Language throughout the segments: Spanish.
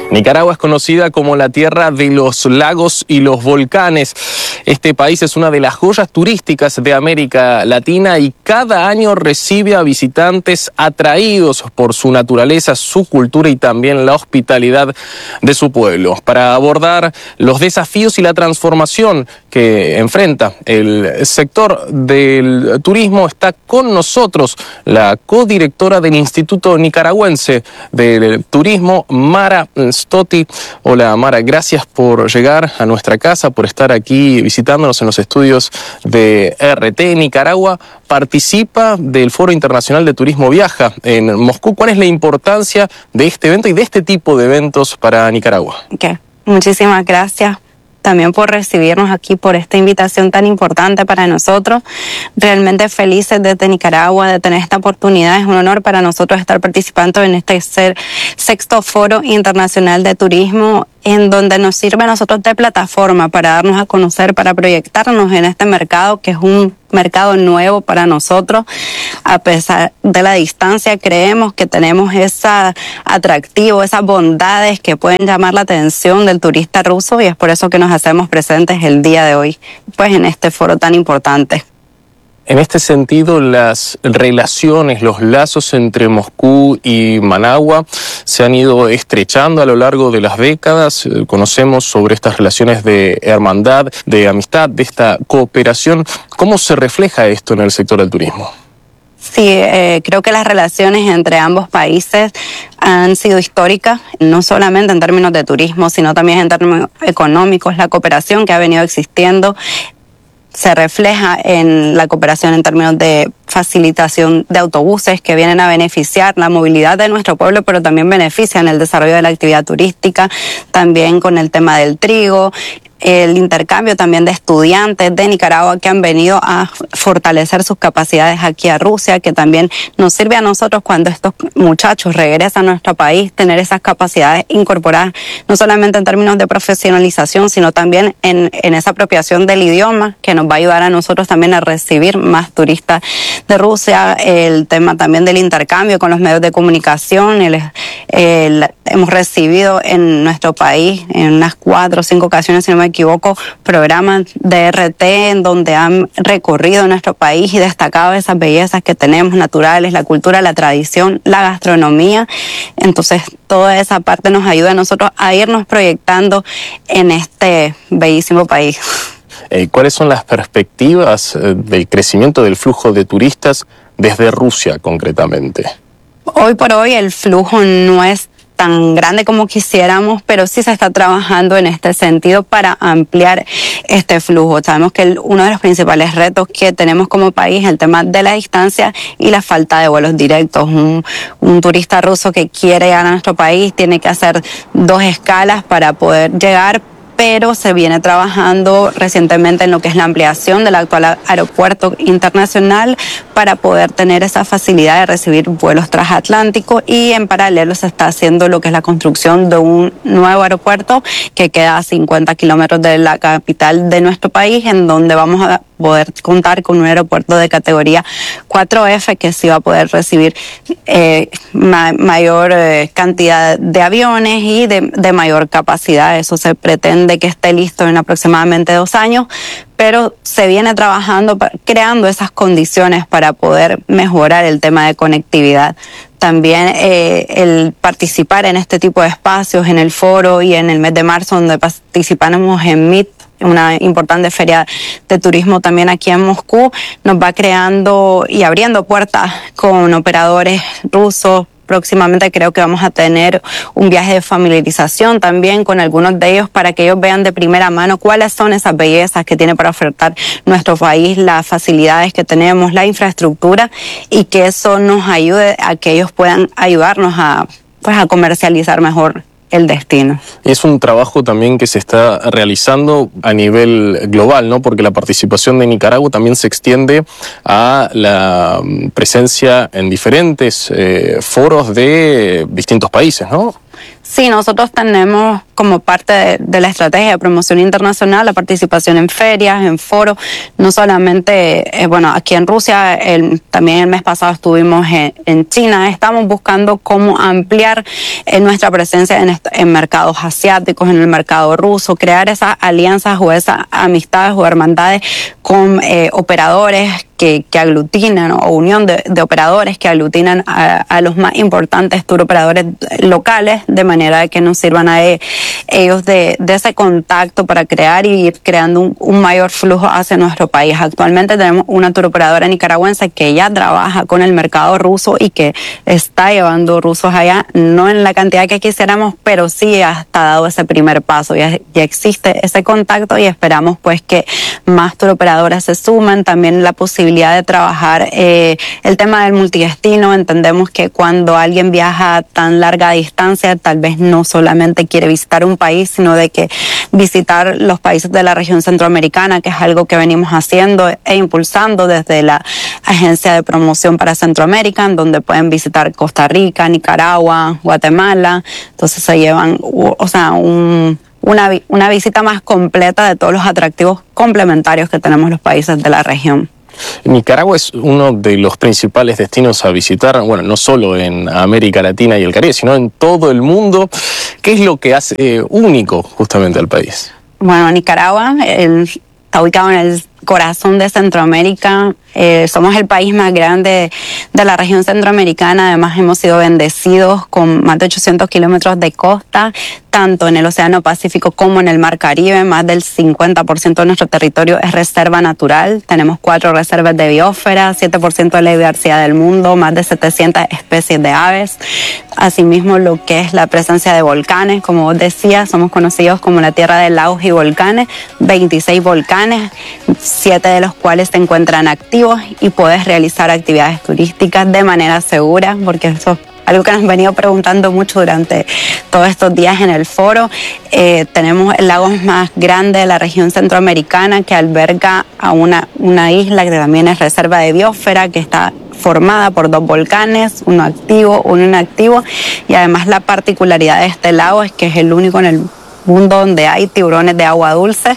Nicaragua es conocida como la tierra de los lagos y los volcanes. Este país es una de las joyas turísticas de América Latina y cada año recibe a visitantes atraídos por su naturaleza, su cultura y también la hospitalidad de su pueblo. Para abordar los desafíos y la transformación que enfrenta el sector del turismo, está con nosotros la codirectora del Instituto Nicaragüense del Turismo, Mara Stotti. Hola Mara, gracias por llegar a nuestra casa, por estar aquí visitándonos en los estudios de RT. Nicaragua participa del Foro Internacional de Turismo Viaja en Moscú. ¿Cuál es la importancia de este evento y de este tipo de eventos para Nicaragua? Muchísimas gracias también por recibirnos aquí, por esta invitación tan importante para nosotros. Realmente felices desde Nicaragua de tener esta oportunidad. Es un honor para nosotros estar participando en este sexto Foro Internacional de Turismo, en donde nos sirve a nosotros de plataforma para darnos a conocer, para proyectarnos en este mercado, que es un mercado nuevo para nosotros. A pesar de la distancia, creemos que tenemos ese atractivo, esas bondades que pueden llamar la atención del turista ruso, y es por eso que nos hacemos presentes el día de hoy, pues en este foro tan importante. En este sentido, las relaciones, los lazos entre Moscú y Managua se han ido estrechando a lo largo de las décadas. Conocemos sobre estas relaciones de hermandad, de amistad, de esta cooperación. ¿Cómo se refleja esto en el sector del turismo? Sí, creo que las relaciones entre ambos países han sido históricas, no solamente en términos de turismo, sino también en términos económicos. La cooperación que ha venido existiendo se refleja en la cooperación en términos de facilitación de autobuses que vienen a beneficiar la movilidad de nuestro pueblo, pero también benefician el desarrollo de la actividad turística, también con el tema del trigo, el intercambio también de estudiantes de Nicaragua que han venido a fortalecer sus capacidades aquí a Rusia, que también nos sirve a nosotros cuando estos muchachos regresan a nuestro país, tener esas capacidades incorporadas, no solamente en términos de profesionalización, sino también en esa apropiación del idioma, que nos va a ayudar a nosotros también a recibir más turistas de Rusia. El tema también del intercambio con los medios de comunicación. Hemos recibido en nuestro país, en unas 4 o 5 ocasiones, si no me equivoco, programas de RT en donde han recorrido nuestro país y destacado esas bellezas que tenemos naturales, la cultura, la tradición, la gastronomía. Entonces, toda esa parte nos ayuda a nosotros a irnos proyectando en este bellísimo país. ¿Cuáles son las perspectivas del crecimiento del flujo de turistas desde Rusia concretamente? Hoy por hoy el flujo no es tan grande como quisiéramos, pero sí se está trabajando en este sentido para ampliar este flujo. Sabemos que uno de los principales retos que tenemos como país es el tema de la distancia y la falta de vuelos directos. Un turista ruso que quiere llegar a nuestro país tiene que hacer 2 escalas para poder llegar, pero se viene trabajando recientemente en lo que es la ampliación del actual aeropuerto internacional para poder tener esa facilidad de recibir vuelos transatlánticos, y en paralelo se está haciendo lo que es la construcción de un nuevo aeropuerto que queda a 50 kilómetros de la capital de nuestro país, en donde vamos a poder contar con un aeropuerto de categoría 4F que sí va a poder recibir mayor cantidad de aviones y de mayor capacidad. Eso se pretende que esté listo en aproximadamente 2 años, pero se viene trabajando, creando esas condiciones para poder mejorar el tema de conectividad. También el participar en este tipo de espacios, en el foro y en el mes de marzo, donde participamos en MIT, una importante feria de turismo también aquí en Moscú, nos va creando y abriendo puertas con operadores rusos. Próximamente creo que vamos a tener un viaje de familiarización también con algunos de ellos para que ellos vean de primera mano cuáles son esas bellezas que tiene para ofertar nuestro país, las facilidades que tenemos, la infraestructura, y que eso nos ayude a que ellos puedan ayudarnos a comercializar mejor el destino. Es un trabajo también que se está realizando a nivel global, ¿no? Porque la participación de Nicaragua también se extiende a la presencia en diferentes foros de distintos países, ¿no? Sí, nosotros tenemos como parte de la estrategia de promoción internacional la participación en ferias, en foros, no solamente, aquí en Rusia, también el mes pasado estuvimos en China. Estamos buscando cómo ampliar nuestra presencia en mercados asiáticos, en el mercado ruso, crear esas alianzas o esas amistades o hermandades con operadores que aglutinan, o unión de operadores que aglutinan a los más importantes tour operadores locales, de manera que nos sirvan a ellos de ese contacto para crear y ir creando un mayor flujo hacia nuestro país. Actualmente tenemos una tour operadora nicaragüense que ya trabaja con el mercado ruso y que está llevando rusos allá, no en la cantidad que quisiéramos, pero sí hasta dado ese primer paso. Ya existe ese contacto y esperamos pues que más tour operadoras se sumen. También la posibilidad de trabajar el tema del multidestino. Entendemos que cuando alguien viaja a tan larga distancia, tal vez no solamente quiere visitar un país, sino de que visitar los países de la región centroamericana, que es algo que venimos haciendo e impulsando desde la Agencia de Promoción para Centroamérica, en donde pueden visitar Costa Rica, Nicaragua, Guatemala. Entonces se llevan, una visita más completa de todos los atractivos complementarios que tenemos los países de la región. Nicaragua es uno de los principales destinos a visitar, no solo en América Latina y el Caribe, sino en todo el mundo. ¿Qué es lo que hace único justamente al país? Bueno, Nicaragua está ubicado en el corazón de Centroamérica. Somos el país más grande de la región centroamericana. Además, hemos sido bendecidos con más de 800 kilómetros de costa, tanto en el Océano Pacífico como en el Mar Caribe. Más del 50% de nuestro territorio es reserva natural. Tenemos 4 reservas de biosfera, 7% de la diversidad del mundo, más de 700 especies de aves. Asimismo, lo que es la presencia de volcanes. Como vos decías, somos conocidos como la tierra de lagos y volcanes. 26 volcanes, 7 de los cuales se encuentran activos, y puedes realizar actividades turísticas de manera segura, porque eso es algo que nos han venido preguntando mucho durante todos estos días en el foro. Tenemos el lago más grande de la región centroamericana, que alberga a una isla que también es reserva de biosfera, que está formada por 2 volcanes, uno activo, uno inactivo, y además la particularidad de este lago es que es el único en el mundo donde hay tiburones de agua dulce,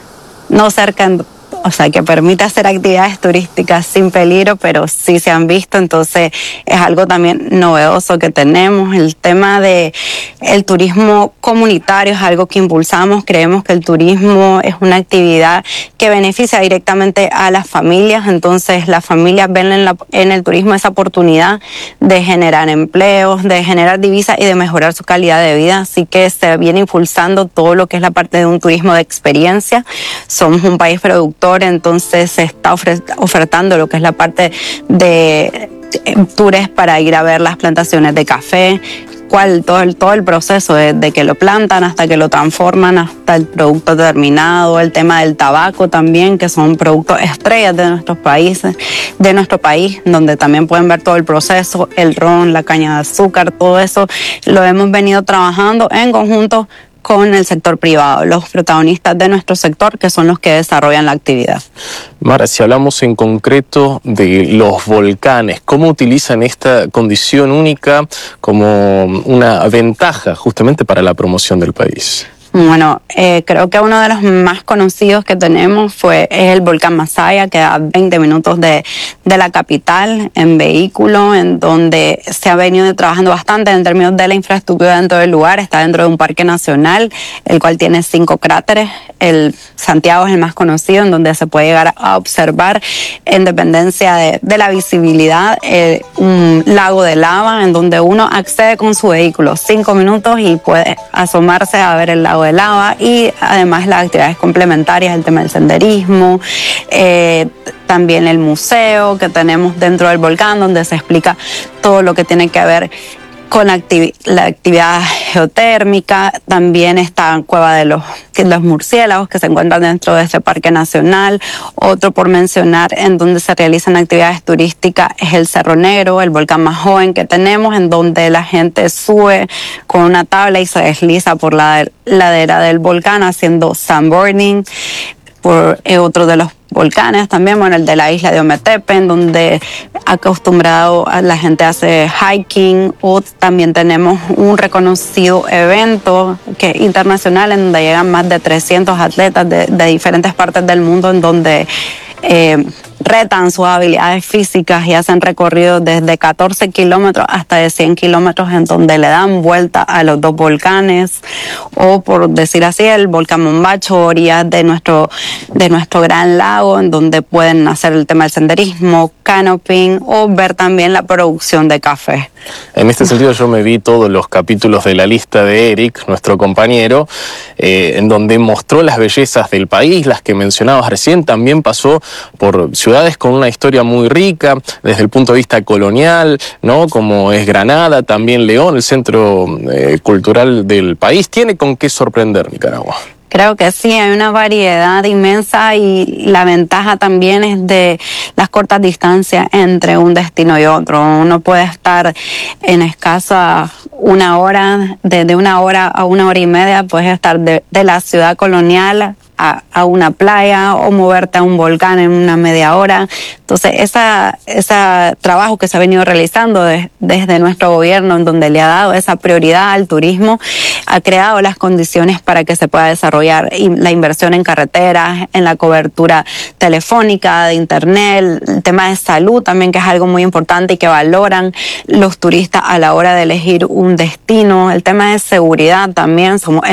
no cerca, que permite hacer actividades turísticas sin peligro, pero sí se han visto. Entonces es algo también novedoso que tenemos. El tema de el turismo comunitario es algo que impulsamos. Creemos que el turismo es una actividad que beneficia directamente a las familias. Entonces las familias ven en el turismo esa oportunidad de generar empleos, de generar divisas y de mejorar su calidad de vida. Así que se viene impulsando todo lo que es la parte de un turismo de experiencia. Somos un país productor, entonces se está ofertando lo que es la parte de tours para ir a ver las plantaciones de café, todo el proceso de que lo plantan hasta que lo transforman hasta el producto terminado, el tema del tabaco también, que son productos estrellas de nuestro país, donde también pueden ver todo el proceso, el ron, la caña de azúcar, todo eso lo hemos venido trabajando en conjunto con el sector privado, los protagonistas de nuestro sector, que son los que desarrollan la actividad. Mara, si hablamos en concreto de los volcanes, ¿cómo utilizan esta condición única como una ventaja justamente para la promoción del país? Bueno, creo que uno de los más conocidos que tenemos es el volcán Masaya, que a 20 minutos de la capital en vehículo, en donde se ha venido trabajando bastante en términos de la infraestructura dentro del lugar. Está dentro de un parque nacional, el cual tiene 5 cráteres. El Santiago es el más conocido, en donde se puede llegar a observar, en dependencia de la visibilidad, un lago de lava, en donde uno accede con su vehículo 5 minutos y puede asomarse a ver el lago de lava, y además las actividades complementarias, el tema del senderismo, también el museo que tenemos dentro del volcán, donde se explica todo lo que tiene que ver con la actividad geotérmica. También está Cueva de los Murciélagos, que se encuentran dentro de este parque nacional. Otro por mencionar en donde se realizan actividades turísticas es el Cerro Negro, el volcán más joven que tenemos, en donde la gente sube con una tabla y se desliza por la ladera del volcán haciendo sandboarding. Otro de los volcanes también, bueno, el de la isla de Ometepe, en donde acostumbrado a la gente hace hiking, o también tenemos un reconocido evento que es internacional en donde llegan más de 300 atletas de diferentes partes del mundo, en donde retan sus habilidades físicas y hacen recorridos desde 14 kilómetros hasta de 100 kilómetros, en donde le dan vuelta a los dos volcanes, o por decir así, el volcán Mombacho, orillas de nuestro gran lago, en donde pueden hacer el tema del senderismo, canoping, o ver también la producción de café. En este sentido yo me vi todos los capítulos de La Lista de Eric, nuestro compañero, en donde mostró las bellezas del país, las que mencionabas recién. También pasó por ciudades con una historia muy rica desde el punto de vista colonial, ¿no? Como es Granada, también León, el centro cultural del país. Tiene con qué sorprender Nicaragua. Creo que sí, hay una variedad inmensa, y la ventaja también es de las cortas distancias entre un destino y otro. Uno puede estar en escasa una hora, de una hora a una hora y media, puedes estar de la ciudad colonial a una playa, o moverte a un volcán en una media hora. Entonces, ese trabajo que se ha venido realizando desde nuestro gobierno, en donde le ha dado esa prioridad al turismo, ha creado las condiciones para que se pueda desarrollar la inversión en carreteras, en la cobertura telefónica, de internet, el tema de salud también, que es algo muy importante y que valoran los turistas a la hora de elegir un destino, el tema de seguridad también. Somos